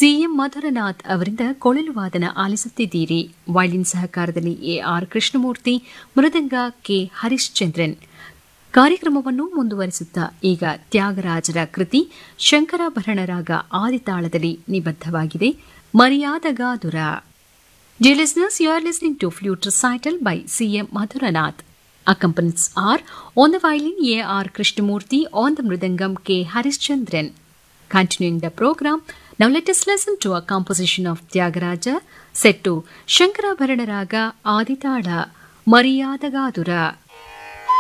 CM ಮಧುರನಾಥ್ ಅವರಿಂದ ಕೊಳಲು ವಾದನ ಆಲಿಸುತ್ತಿದ್ದೀರಿ. ವಯಲಿನ್ ಸಹಕಾರದಲ್ಲಿ ಎಆರ್ ಕೃಷ್ಣಮೂರ್ತಿ, ಮೃದಂಗ ಕೆ ಹರಿಶ್ಚಂದ್ರನ್. ಕಾರ್ಯಕ್ರಮವನ್ನು ಮುಂದುವರಿಸುತ್ತಾ ಈಗ ತ್ಯಾಗರಾಜರ ಕೃತಿ ಶಂಕರಾಭರಣ ರಾಗ ಆದಿತಾಳದಲ್ಲಿ ನಿಬದ್ಧವಾಗಿದೆ. ಮರ್ಯಾದಗಾದುರ. Dear listeners, you are listening to Flute Recital by C.M. Madhuranath. Accompanies are on the violin A.R. Krishnamurti, on the mridangam K. Harishchandran. Continuing the program, now let us listen to a composition of Tyagaraja set to Shankarabharana Raga Aditala, Maryadagadura.